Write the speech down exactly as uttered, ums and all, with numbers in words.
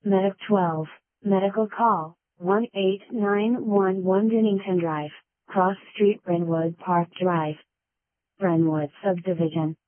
Medic twelve, medical call, one eight nine one one Dennington Drive, Cross Street, Brentwood Park Drive. Brentwood Subdivision.